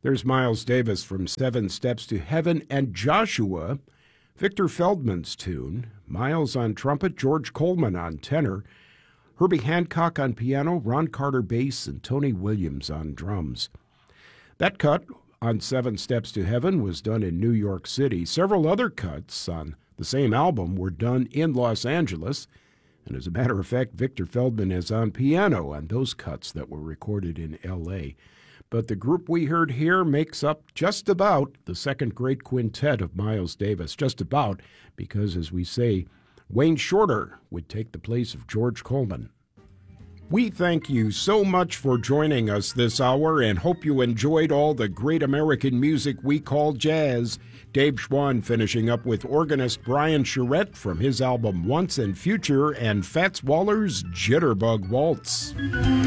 There's Miles Davis from Seven Steps to Heaven, and Joshua, Victor Feldman's tune. Miles on trumpet, George Coleman on tenor, Herbie Hancock on piano, Ron Carter bass, and Tony Williams on drums. That cut on Seven Steps to Heaven was done in New York City. Several other cuts on the same album were done in Los Angeles. And as a matter of fact, Victor Feldman is on piano on those cuts that were recorded in L.A. But the group we heard here makes up just about the second great quintet of Miles Davis. Just about, because as we say, Wayne Shorter would take the place of George Coleman. We thank you so much for joining us this hour and hope you enjoyed all the great American music we call jazz. Dave Schwann finishing up with organist Brian Charette from his album Once and Future, and Fats Waller's Jitterbug Waltz.